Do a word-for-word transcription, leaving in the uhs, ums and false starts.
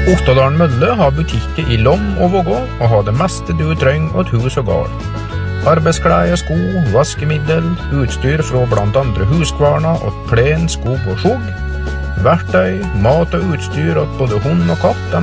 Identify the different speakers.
Speaker 1: Ottadalen Mølle har butikker i Lom og Vågå og har det meste du trenger åt hus og gard. Arbeidsklær, sko, vaskemiddel, utstyr fra blant andre huskvarna og plen, skog og skjog. Verktøy, mat og utstyr åt både hund og katt er